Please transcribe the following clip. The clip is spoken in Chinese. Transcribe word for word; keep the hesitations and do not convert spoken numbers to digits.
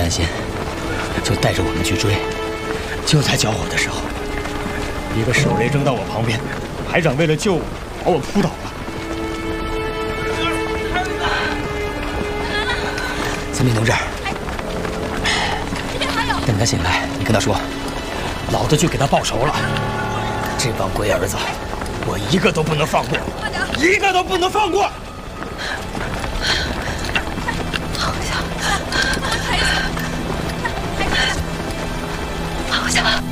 担心，就带着我们去追。就在交火的时候，一个手雷扔到我旁边，排长为了救我，把我扑倒了。司令同志， 这边还有。 等他醒来，你跟他说，老子就给他报仇了。这帮龟儿子，我一个都不能放过，一个都不能放过。 放下！